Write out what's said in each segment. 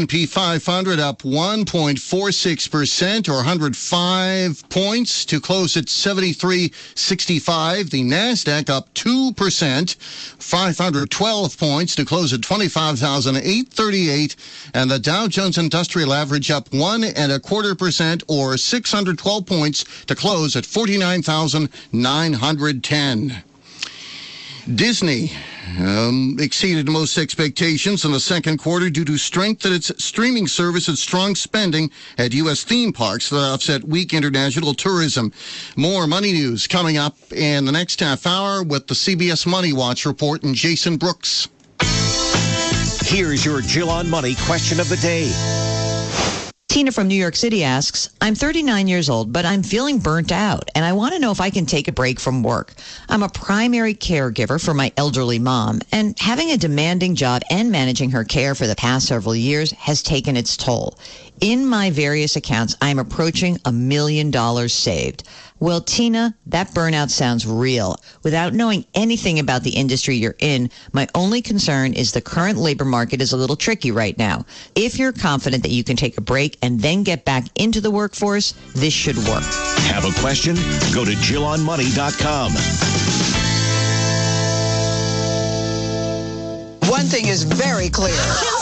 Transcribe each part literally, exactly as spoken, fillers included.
S and P five hundred up one point four six percent or one hundred five points to close at seventy-three sixty-five. The NASDAQ up two percent, five hundred twelve points to close at twenty-five thousand eight hundred thirty-eight. And the Dow Jones Industrial Average up one and a quarter percent or six hundred twelve points to close at forty-nine thousand nine hundred ten. Disney um, exceeded most expectations in the second quarter due to strength at its streaming service and strong spending at U S theme parks that offset weak international tourism. More money news coming up in the next half hour with the C B S Money Watch report and Jason Brooks. Here's your Jill on Money question of the day. Tina from New York City asks, I'm thirty-nine years old, but I'm feeling burnt out, and I want to know if I can take a break from work. I'm a primary caregiver for my elderly mom, and having a demanding job and managing her care for the past several years has taken its toll. In my various accounts, I'm approaching a million dollars saved. Well, Tina, that burnout sounds real. Without knowing anything about the industry you're in, my only concern is the current labor market is a little tricky right now. If you're confident that you can take a break and then get back into the workforce, this should work. Have a question? Go to Jill on Money dot com. One thing is very clear.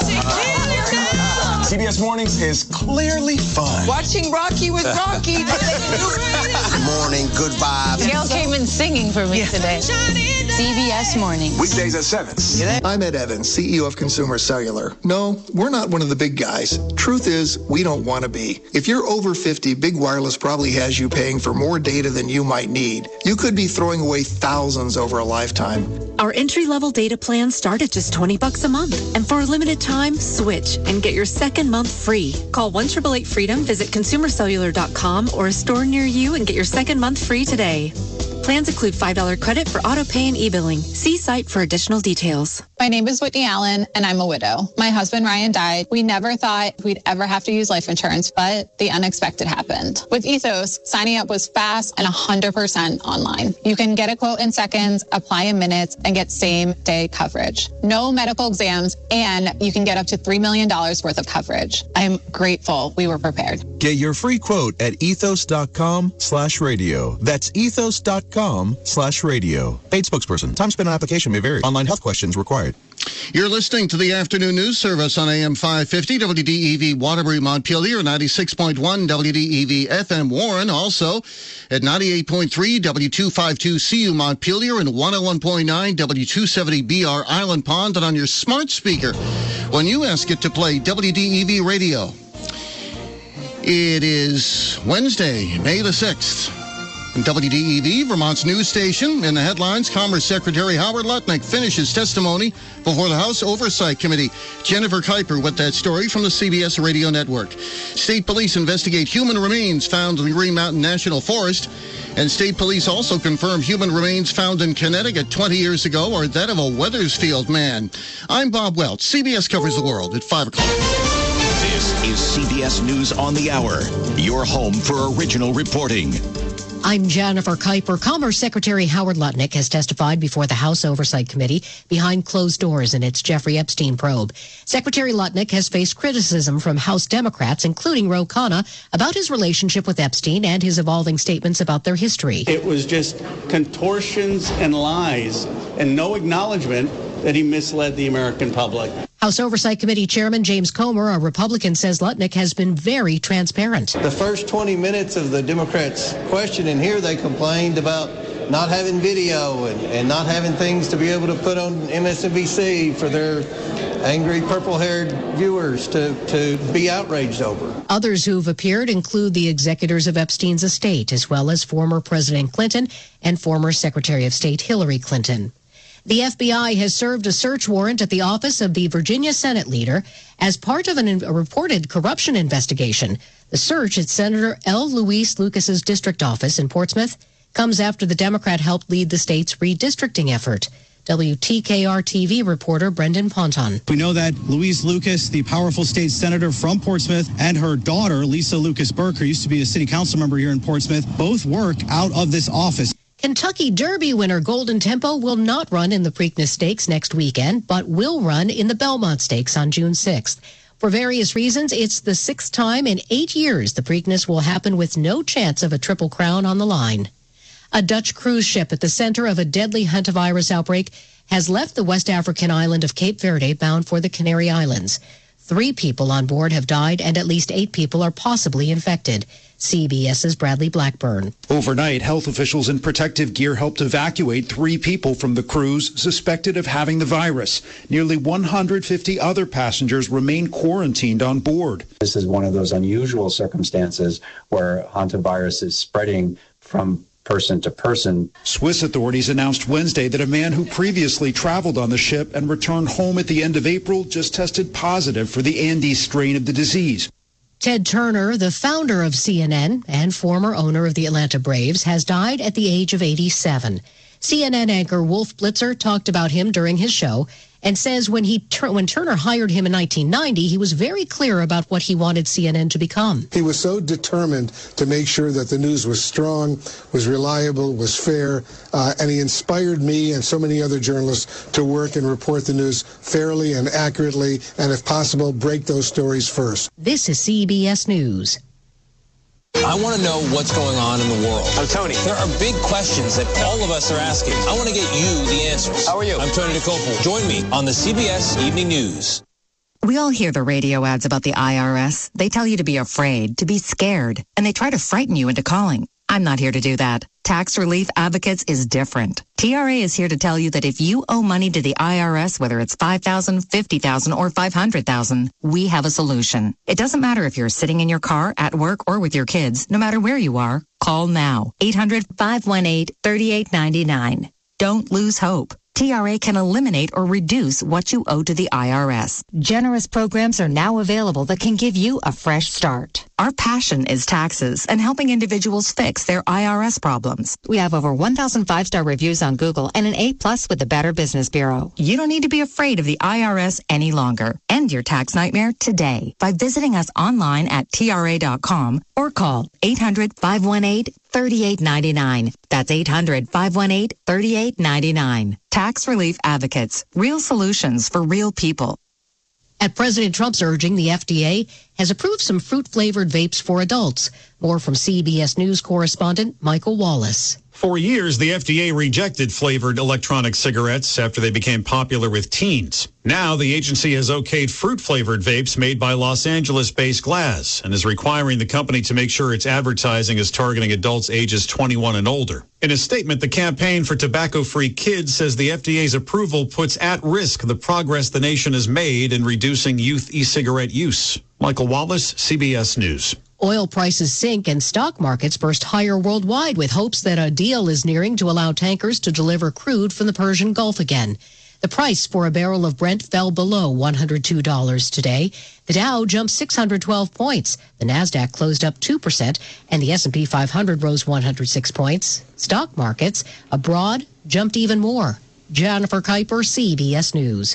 C B S Mornings is clearly fun. Watching Rocky with Rocky. Good morning, good vibes. Gail came in singing for me yeah. today. C B S Mornings. Weekdays at seven. I'm Ed Evans, C E O of Consumer Cellular. No, we're not one of the big guys. Truth is, we don't want to be. If you're over fifty, Big Wireless probably has you paying for more data than you might need. You could be throwing away thousands over a lifetime. Our entry-level data plans start at just twenty bucks a month. And for a limited time, switch and get your second month free. Call one eight eight eight freedom, visit consumer cellular dot com or a store near you and get your second month free today. Plans include five dollars credit for auto pay and e-billing. See site for additional details. My name is Whitney Allen, and I'm a widow. My husband, Ryan, died. We never thought we'd ever have to use life insurance, but the unexpected happened. With Ethos, signing up was fast and one hundred percent online. You can get a quote in seconds, apply in minutes, and get same-day coverage. No medical exams, and you can get up to three million dollars worth of coverage. I'm grateful we were prepared. Get your free quote at ethos.com slash radio. That's ethos.com slash radio. Paid spokesperson. Time spent on application may vary. Online health questions required. You're listening to the Afternoon News Service on A M five fifty, W D E V Waterbury Montpelier, ninety-six point one W D E V F M Warren, also at ninety-eight point three W two fifty-two C U Montpelier and one oh one point nine W two seventy B R Island Pond, and on your smart speaker when you ask it to play W D E V Radio. It is Wednesday, May the sixth. W D E V, Vermont's news station. In the headlines, Commerce Secretary Howard Lutnick finishes testimony before the House Oversight Committee. Jennifer Kuiper with that story from the C B S Radio Network. State police investigate human remains found in the Green Mountain National Forest. And state police also confirm human remains found in Connecticut twenty years ago are that of a Wethersfield man. I'm Bob Welch. C B S covers the world at five o'clock. This is C B S News on the Hour, your home for original reporting. I'm Jennifer Kuiper. Commerce Secretary Howard Lutnick has testified before the House Oversight Committee behind closed doors in its Jeffrey Epstein probe. Secretary Lutnick has faced criticism from House Democrats, including Ro Khanna, about his relationship with Epstein and his evolving statements about their history. It was just contortions and lies and no acknowledgement that he misled the American public. House Oversight Committee Chairman James Comer, a Republican, says Lutnick has been very transparent. The first twenty minutes of the Democrats' question in here, they complained about not having video and, and not having things to be able to put on M S N B C for their angry purple-haired viewers to, to be outraged over. Others who've appeared include the executors of Epstein's estate, as well as former President Clinton and former Secretary of State Hillary Clinton. The F B I has served a search warrant at the office of the Virginia Senate leader as part of an, a reported corruption investigation. The search at Senator L. Luis Lucas's district office in Portsmouth comes after the Democrat helped lead the state's redistricting effort. W T K R T V reporter Brendan Ponton. We know that Louise Lucas, the powerful state senator from Portsmouth, and her daughter, Lisa Lucas Burke, who used to be a city council member here in Portsmouth, both work out of this office. Kentucky Derby winner Golden Tempo will not run in the Preakness Stakes next weekend, but will run in the Belmont Stakes on June sixth. For various reasons, it's the sixth time in eight years the Preakness will happen with no chance of a Triple Crown on the line. A Dutch cruise ship at the center of a deadly hantavirus outbreak has left the West African island of Cape Verde bound for the Canary Islands. Three people on board have died and at least eight people are possibly infected. CBS's Bradley Blackburn. Overnight, health officials in protective gear helped evacuate three people from the cruise suspected of having the virus. Nearly one hundred fifty other passengers remain quarantined on board. This is one of those unusual circumstances where hantavirus is spreading from person to person. Swiss authorities announced Wednesday that a man who previously traveled on the ship and returned home at the end of April just tested positive for the Andes strain of the disease. Ted Turner, the founder of C N N and former owner of the Atlanta Braves, has died at the age of eighty-seven. C N N anchor Wolf Blitzer talked about him during his show and says when he when Turner hired him in nineteen ninety, he was very clear about what he wanted C N N to become. He was so determined to make sure that the news was strong, was reliable, was fair, uh, and he inspired me and so many other journalists to work and report the news fairly and accurately, and if possible, break those stories first. This is C B S News. I want to know what's going on in the world. I'm Tony. There are big questions that all of us are asking. I want to get you the answers. How are you? I'm Tony DeCoppel. Join me on the C B S Evening News. We all hear the radio ads about the I R S. They tell you to be afraid, to be scared, and they try to frighten you into calling. I'm not here to do that. Tax Relief Advocates is different. T R A is here to tell you that if you owe money to the I R S, whether it's five thousand dollars, fifty thousand dollars, or five hundred thousand dollars, we have a solution. It doesn't matter if you're sitting in your car, at work, or with your kids. No matter where you are, call now. eight hundred, five one eight, three eight nine nine. Don't lose hope. T R A can eliminate or reduce what you owe to the I R S. Generous programs are now available that can give you a fresh start. Our passion is taxes and helping individuals fix their I R S problems. We have over one thousand five-star reviews on Google and an A plus with the Better Business Bureau. You don't need to be afraid of the I R S any longer. End your tax nightmare today by visiting us online at T R A dot com or call eight hundred, five one eight, three eight nine nine. That's eight hundred, five one eight, three eight nine nine. Tax Relief Advocates. Real solutions for real people. At President Trump's urging, the F D A has approved some fruit-flavored vapes for adults. More from C B S News correspondent Michael Wallace. For years, the F D A rejected flavored electronic cigarettes after they became popular with teens. Now, the agency has okayed fruit-flavored vapes made by Los Angeles-based Glaz and is requiring the company to make sure its advertising is targeting adults ages twenty-one and older. In a statement, the Campaign for Tobacco-Free Kids says the F D A's approval puts at risk the progress the nation has made in reducing youth e-cigarette use. Michael Wallace, C B S News. Oil prices sink and stock markets burst higher worldwide with hopes that a deal is nearing to allow tankers to deliver crude from the Persian Gulf again. The price for a barrel of Brent fell below one hundred two dollars today. The Dow jumped six hundred twelve points. The Nasdaq closed up two percent, and the S and P five hundred rose one hundred six points. Stock markets abroad jumped even more. Jennifer Kuiper, C B S News.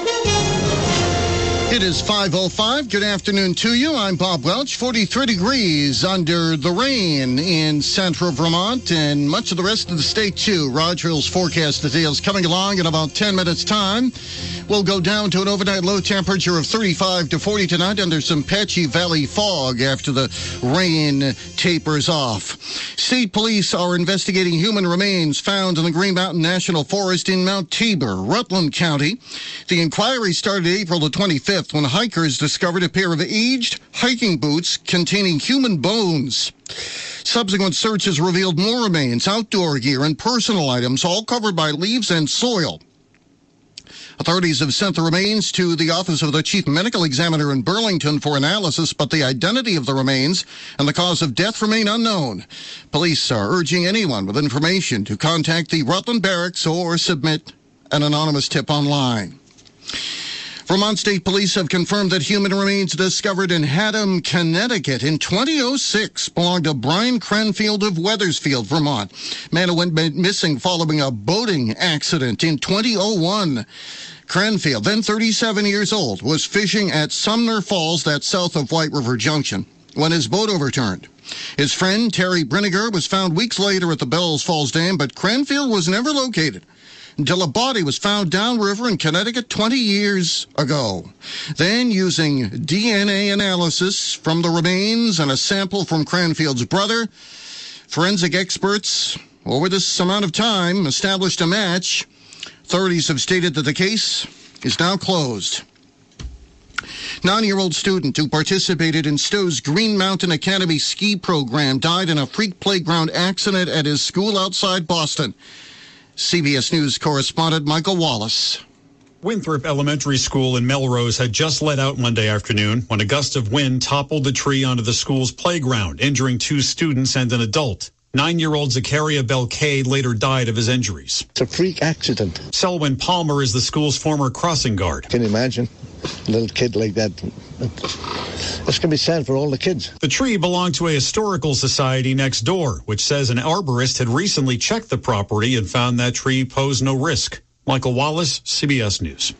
It is five oh five. Good afternoon to you. I'm Bob Welch. forty-three degrees under the rain in central Vermont and much of the rest of the state, too. Roger Hill's forecast details coming along in about ten minutes' time. We'll go down to an overnight low temperature of thirty-five to forty tonight under some patchy valley fog after the rain tapers off. State police are investigating human remains found in the Green Mountain National Forest in Mount Tabor, Rutland County. The inquiry started April the twenty-fifth. When hikers discovered a pair of aged hiking boots containing human bones. Subsequent searches revealed more remains, outdoor gear, and personal items, all covered by leaves and soil. Authorities have sent the remains to the Office of the Chief Medical Examiner in Burlington for analysis, but the identity of the remains and the cause of death remain unknown. Police are urging anyone with information to contact the Rutland Barracks or submit an anonymous tip online. Vermont State Police have confirmed that human remains discovered in Haddam, Connecticut in two thousand six belonged to Brian Cranfield of Wethersfield, Vermont. Man who went missing following a boating accident in two thousand one. Cranfield, then thirty-seven years old, was fishing at Sumner Falls, that's south of White River Junction, when his boat overturned. His friend, Terry Brinegar, was found weeks later at the Bells Falls Dam, but Cranfield was never located. until a body was found downriver in Connecticut twenty years ago. Then, using D N A analysis from the remains and a sample from Cranfield's brother, forensic experts, over this amount of time, established a match. Authorities have stated that the case is now closed. Nine-year-old student who participated in Stowe's Green Mountain Academy ski program died in a freak playground accident at his school outside Boston. C B S News correspondent Michael Wallace. Winthrop Elementary School in Melrose had just let out Monday afternoon when a gust of wind toppled the tree onto the school's playground, injuring two students and an adult. Nine-year-old Zakaria Belkay later died of his injuries. It's a freak accident. Selwyn Palmer is the school's former crossing guard. Can you imagine a little kid like that? It's going to be sad for all the kids. The tree belonged to a historical society next door, which says an arborist had recently checked the property and found that tree posed no risk. Michael Wallace, C B S News.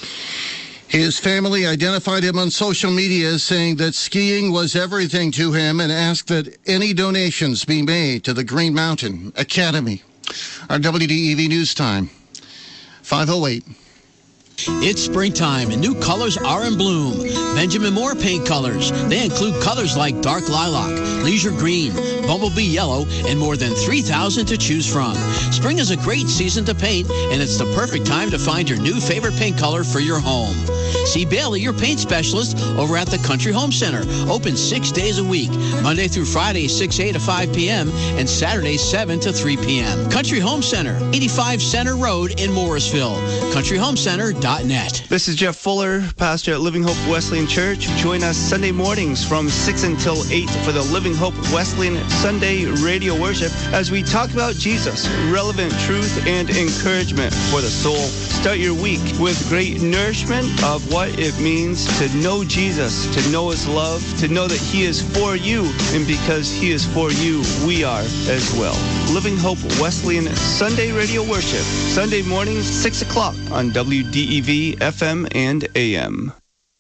His family identified him on social media, saying that skiing was everything to him and asked that any donations be made to the Green Mountain Academy. Our W D E V News Time, five oh eight. It's springtime and new colors are in bloom. Benjamin Moore paint colors. They include colors like dark lilac, leisure green, bumblebee yellow, and more than three thousand to choose from. Spring is a great season to paint, and it's the perfect time to find your new favorite paint color for your home. See Bailey, your paint specialist, over at the Country Home Center. Open six days a week, Monday through Friday, six a.m. to five p.m., and Saturday, seven to three p.m. Country Home Center, eighty-five Center Road in Morrisville. country home center dot net. This is Jeff Fuller, pastor at Living Hope Wesleyan Church. Join us Sunday mornings from six until eight for the Living Hope Wesleyan Sunday radio worship as we talk about Jesus, relevant truth and encouragement for the soul. Start your week with great nourishment of what it means to know Jesus, to know his love, to know that he is for you, and because he is for you, we are as well. Living Hope Wesleyan Sunday radio worship, Sunday mornings, six o'clock on W D E V F M and A M.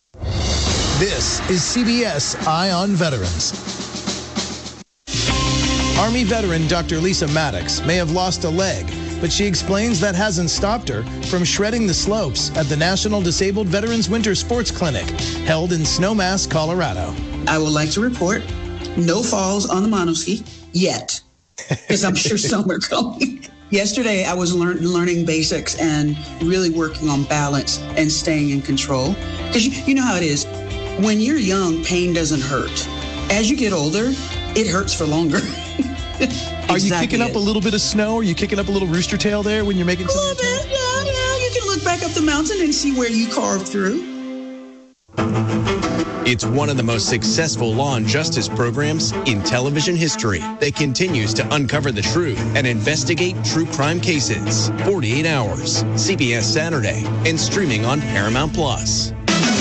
This is C B S Eye on Veterans. Army veteran Doctor Lisa Maddox may have lost a leg, but she explains that hasn't stopped her from shredding the slopes at the National Disabled Veterans Winter Sports Clinic, held in Snowmass, Colorado. I would like to report no falls on the monoski yet, because I'm sure some are coming. Yesterday, I was learn, learning basics and really working on balance and staying in control. Because you, you know how it is. When you're young, pain doesn't hurt. As you get older, it hurts for longer. Are you kicking up a little bit of snow? Are you kicking up a little rooster tail there when you're making a little bit? Yeah, yeah. You can look back up the mountain and see where you carved through. It's one of the most successful law and justice programs in television history that continues to uncover the truth and investigate true crime cases. forty-eight hours, C B S Saturday, and streaming on Paramount Plus.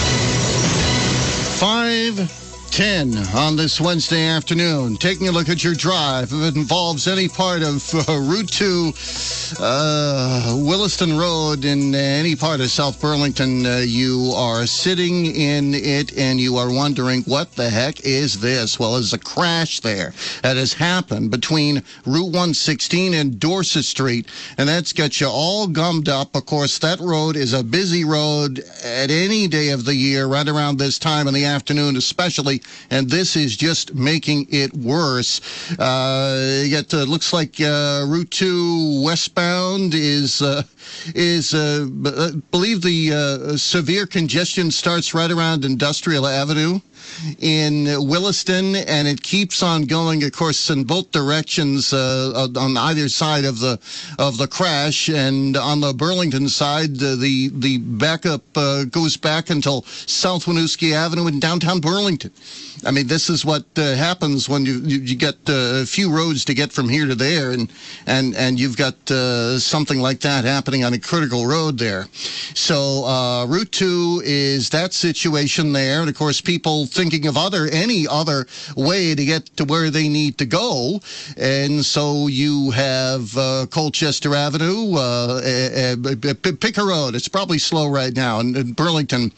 five ten on this Wednesday afternoon. Taking a look at your drive. If it involves any part of uh, Route two, uh, Williston Road in uh, any part of South Burlington, uh, you are sitting in it and you are wondering, what the heck is this? Well, there's a crash there that has happened between Route one sixteen and Dorset Street, and that's got you all gummed up. Of course, that road is a busy road at any day of the year, right around this time in the afternoon especially, and this is just making it worse. Uh, yet uh, looks like uh, Route two westbound is uh, is uh, b- believe the uh, severe congestion starts right around Industrial Avenue in Williston, and it keeps on going, of course, in both directions uh, on either side of the of the crash. And on the Burlington side, uh, the the backup uh, goes back until South Winooski Avenue in downtown Burlington. I mean, this is what uh, happens when you you, you get uh, a few roads to get from here to there, and and and you've got uh, something like that happening on a critical road there. So uh, Route two is that situation there, and of course, people think thinking of other any other way to get to where they need to go. And so you have uh, Colchester Avenue, uh, uh, uh, pick a road. It's probably slow right now. In, in Burlington,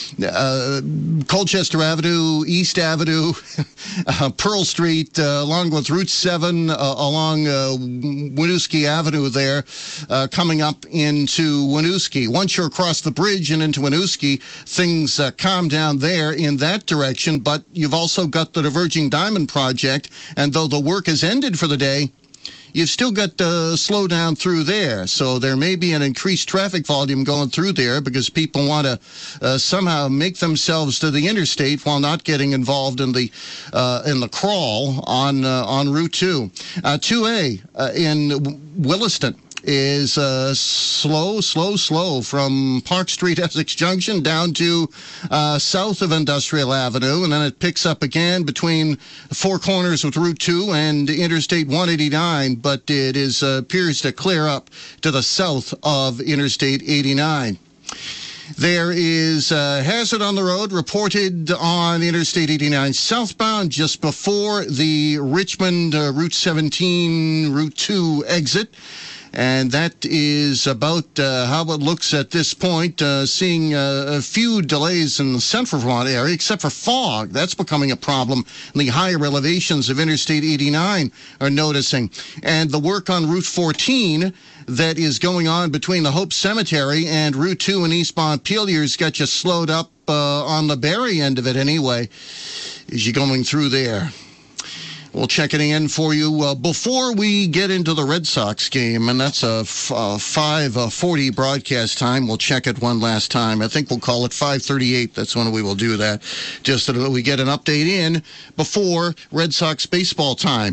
uh, Colchester Avenue, East Avenue, uh, Pearl Street, uh, along with Route seven, uh, along uh, Winooski Avenue there, uh, coming up into Winooski. Once you're across the bridge and into Winooski, things uh, calm down there in that direction, but you've also got the Diverging Diamond Project, and though the work has ended for the day, you've still got the uh, slowdown through there. So there may be an increased traffic volume going through there because people want to uh, somehow make themselves to the interstate while not getting involved in the uh, in the crawl on uh, on Route two. Uh, two A uh, in Williston is uh, slow, slow, slow from Park Street, Essex Junction down to uh, south of Industrial Avenue, and then it picks up again between Four Corners with Route two and Interstate one eighty-nine, but it is uh, appears to clear up to the south of Interstate eighty-nine. There is a hazard on the road reported on Interstate eighty-nine southbound just before the Richmond uh, Route seventeen, Route two exit. And that is about uh, how it looks at this point, uh, seeing uh, a few delays in the central Vermont area, except for fog. That's becoming a problem. The higher elevations of Interstate eighty-nine are noticing. And the work on Route fourteen that is going on between the Hope Cemetery and Route two and East Montpelier's got you slowed up uh, on the Barrie end of it anyway, as you're going through there. We'll check it in for you uh, before we get into the Red Sox game, and that's a f- uh, five forty broadcast time. We'll check it one last time. I think we'll call it five thirty-eight. That's when we will do that, just so that we get an update in before Red Sox baseball time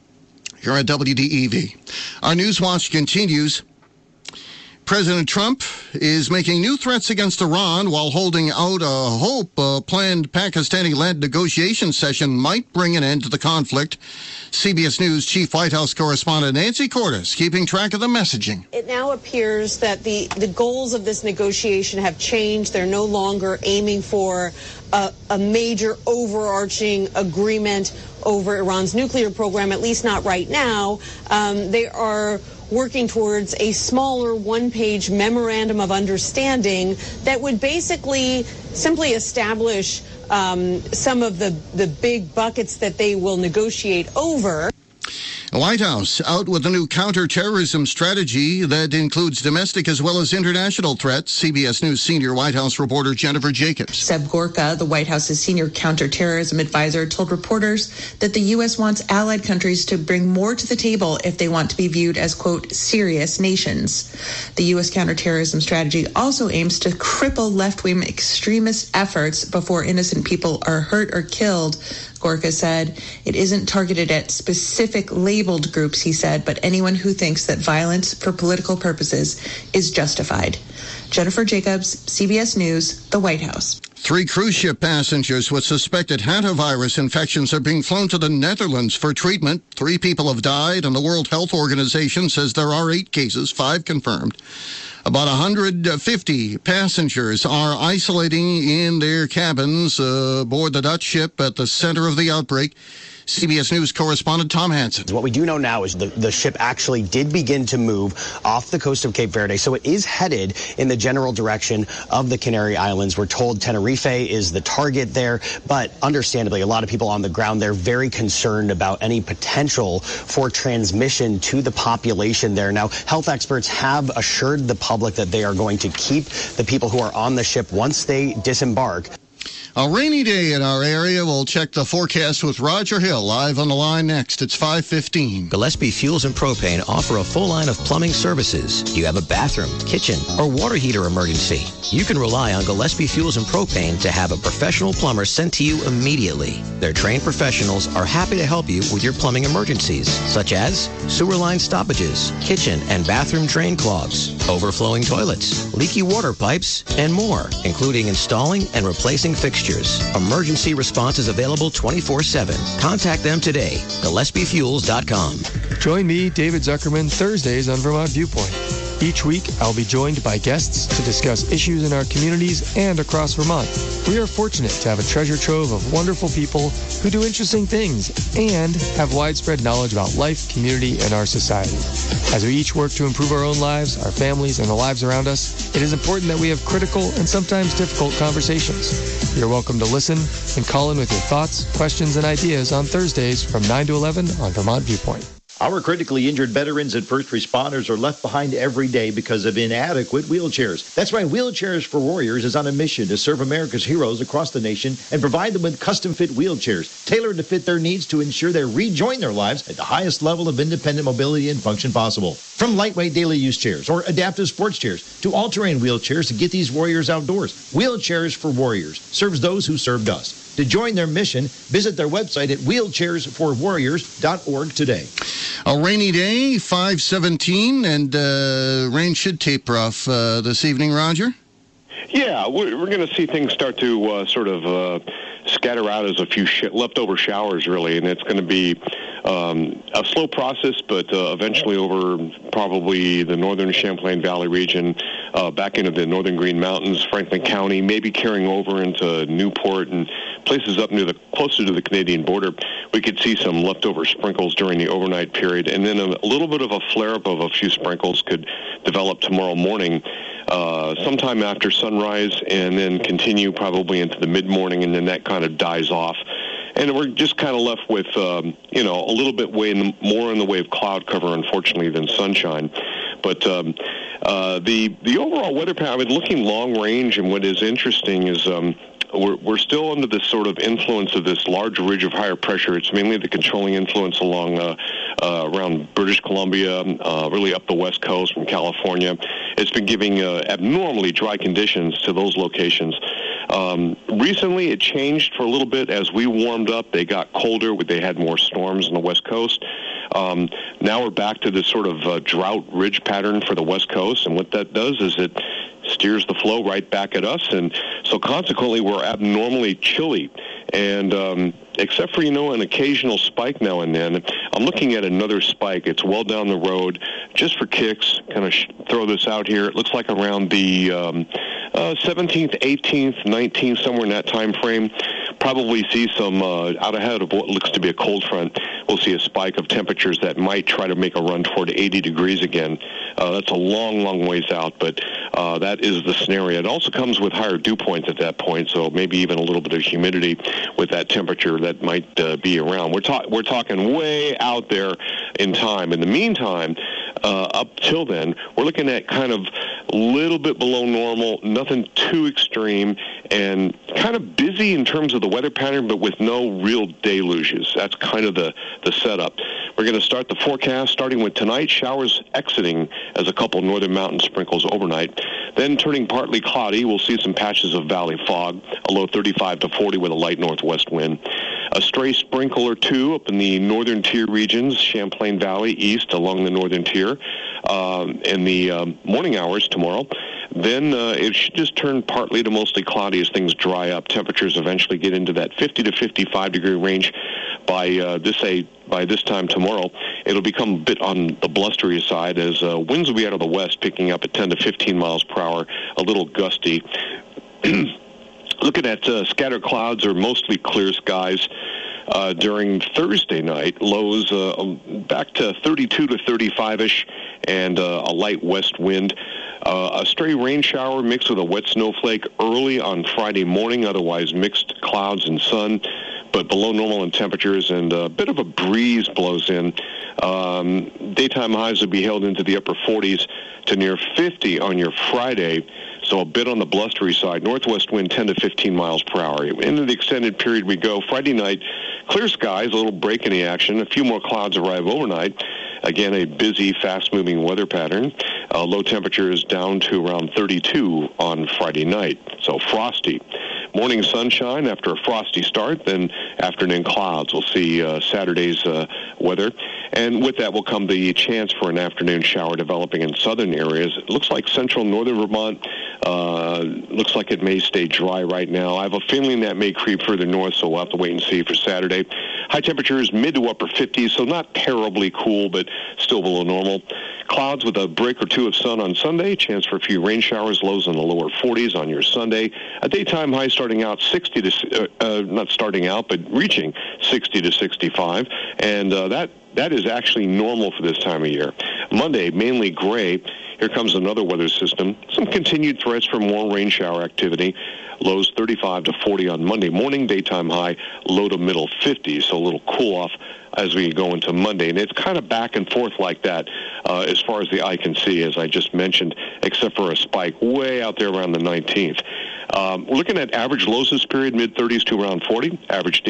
here at W D E V. Our News Watch continues. President Trump is making new threats against Iran while holding out a hope a planned Pakistani-led negotiation session might bring an end to the conflict. C B S News Chief White House correspondent Nancy Cordes keeping track of the messaging. It now appears that the, the goals of this negotiation have changed. They're no longer aiming for a, a major overarching agreement over Iran's nuclear program, at least not right now. Um, they are working towards a smaller one-page memorandum of understanding that would basically simply establish um, some of the, the big buckets that they will negotiate over. The White House out with a new counterterrorism strategy that includes domestic as well as international threats. C B S News senior White House reporter Jennifer Jacobs. Seb Gorka, the White House's senior counterterrorism advisor, told reporters that the U S wants allied countries to bring more to the table if they want to be viewed as, quote, serious nations. The U S counterterrorism strategy also aims to cripple left-wing extremist efforts before innocent people are hurt or killed. Gorka said it isn't targeted at specific labeled groups, he said, but anyone who thinks that violence for political purposes is justified. Jennifer Jacobs, C B S News, the White House. Three cruise ship passengers with suspected hantavirus infections are being flown to the Netherlands for treatment. Three people have died, and the World Health Organization says there are eight cases, five confirmed. About one hundred fifty passengers are isolating in their cabins uh, aboard the Dutch ship at the center of the outbreak. C B S News correspondent Tom Hansen. What we do know now is the, the ship actually did begin to move off the coast of Cape Verde, so it is headed in the general direction of the Canary Islands. We're told Tenerife is the target there, but understandably, a lot of people on the ground there very concerned about any potential for transmission to the population there. Now, health experts have assured the public that they are going to keep the people who are on the ship once they disembark. A rainy day in our area. We'll check the forecast with Roger Hill live on the line next. It's five fifteen. Gillespie Fuels and Propane offer a full line of plumbing services. Do you have a bathroom, kitchen, or water heater emergency? You can rely on Gillespie Fuels and Propane to have a professional plumber sent to you immediately. Their trained professionals are happy to help you with your plumbing emergencies, such as sewer line stoppages, kitchen and bathroom drain clogs, overflowing toilets, leaky water pipes, and more, including installing and replacing fixtures. Emergency response is available twenty-four seven. Contact them today. Gillespie Fuels dot com. Join me, David Zuckerman, Thursdays on Vermont Viewpoint. Each week, I'll be joined by guests to discuss issues in our communities and across Vermont. We are fortunate to have a treasure trove of wonderful people who do interesting things and have widespread knowledge about life, community, and our society. As we each work to improve our own lives, our families, and the lives around us, it is important that we have critical and sometimes difficult conversations. You're welcome to listen and call in with your thoughts, questions, and ideas on Thursdays from nine to eleven on Vermont Viewpoint. Our critically injured veterans and first responders are left behind every day because of inadequate wheelchairs. That's right, Wheelchairs for Warriors is on a mission to serve America's heroes across the nation and provide them with custom-fit wheelchairs, tailored to fit their needs to ensure they rejoin their lives at the highest level of independent mobility and function possible. From lightweight daily use chairs or adaptive sports chairs to all-terrain wheelchairs to get these warriors outdoors, Wheelchairs for Warriors serves those who served us. To join their mission, visit their website at wheelchairs for warriors dot org today. A rainy day, five seventeen, and uh, rain should taper off uh, this evening, Roger? Yeah, we're, we're going to see things start to uh, sort of uh, scatter out as a few sh- leftover showers, really, and it's going to be um, a slow process, but uh, eventually over probably the northern Champlain Valley region, uh, back into the northern Green Mountains, Franklin County, maybe carrying over into Newport and places up near the closer to the Canadian border. We could see some leftover sprinkles during the overnight period, and then a, a little bit of a flare-up of a few sprinkles could develop tomorrow morning, uh, sometime after sunrise, and then continue probably into the mid-morning, and then that kind of dies off. And we're just kind of left with, um, you know, a little bit way in the, more in the way of cloud cover, unfortunately, than sunshine. But um, uh, the the overall weather pattern, I mean, looking long range, and what is interesting is um, we're, we're still under this sort of influence of this large ridge of higher pressure. It's mainly the controlling influence along uh, uh, around British Columbia, uh, really up the west coast from California. It's been giving uh, abnormally dry conditions to those locations. Um, recently, it changed for a little bit as we warmed up. They got colder. They had more storms on the west coast. Um, now we're back to this sort of uh, drought ridge pattern for the west coast, and what that does is it steers the flow right back at us, and so consequently we're abnormally chilly. And um, except for, you know, an occasional spike now and then, I'm looking at another spike. It's well down the road. Just for kicks, kind of sh- throw this out here. It looks like around the um, uh, seventeenth, eighteenth, nineteenth, somewhere in that time frame. Probably see some, uh, out ahead of what looks to be a cold front, we'll see a spike of temperatures that might try to make a run toward eighty degrees again. Uh, that's a long, long ways out, but uh, that is the scenario. It also comes with higher dew points at that point, so maybe even a little bit of humidity with that temperature that might uh, be around. We're, ta- we're talking way out there in time. In the meantime, uh, up till then, we're looking at kind of a little bit below normal, nothing too extreme, and kind of busy in terms of the weather pattern, but with no real deluges. That's kind of the, the setup. We're going to start the forecast starting with tonight, showers exiting as a couple northern mountain sprinkles overnight. Then turning partly cloudy, we'll see some patches of valley fog, a low thirty-five to forty with a light northwest wind. A stray sprinkle or two up in the northern tier regions, Champlain Valley east along the northern tier, um, in the um, morning hours tomorrow. Then uh, it should just turn partly to mostly cloudy as things dry up. Temperatures eventually get into that fifty to fifty-five degree range by uh, this a by this time tomorrow. It'll become a bit on the blustery side as uh, winds will be out of the west, picking up at ten to fifteen miles per hour, a little gusty. Looking at uh, scattered clouds or mostly clear skies uh, during Thursday night. Lows uh, back to thirty-two to thirty-five-ish and uh, a light west wind. Uh, a stray rain shower mixed with a wet snowflake early on Friday morning, otherwise mixed clouds and sun, but below normal in temperatures, and a bit of a breeze blows in. Um, daytime highs will be held into the upper forties to near fifty on your Friday, so a bit on the blustery side. Northwest wind ten to fifteen miles per hour. Into the extended period we go. Friday night, clear skies, a little break in the action. A few more clouds arrive overnight. Again, a busy, fast-moving weather pattern. Uh, low temperatures down to around thirty-two on Friday night, so frosty. Morning sunshine after a frosty start, then afternoon clouds. We'll see uh, Saturday's uh, weather. And with that will come the chance for an afternoon shower developing in southern areas. It looks like central northern Vermont uh, looks like it may stay dry right now. I have a feeling that may creep further north, so we'll have to wait and see for Saturday. High temperatures mid to upper fifties, so not terribly cool, but still below normal. Clouds with a break or two of sun on Sunday. Chance for a few rain showers. Lows in the lower forties on your Sunday. A daytime high starting out sixty to, uh, uh, not starting out, but reaching sixty to sixty-five. And uh, that that is actually normal for this time of year. Monday, mainly gray. Here comes another weather system. Some continued threats for more rain shower activity. Lows thirty-five to forty on Monday morning. Daytime high low to middle fifties, so a little cool off as we go into Monday. And it's kind of back and forth like that uh, as far as the eye can see, as I just mentioned, except for a spike way out there around the nineteenth. Um, looking at average lows this period, mid thirties to around forty. Average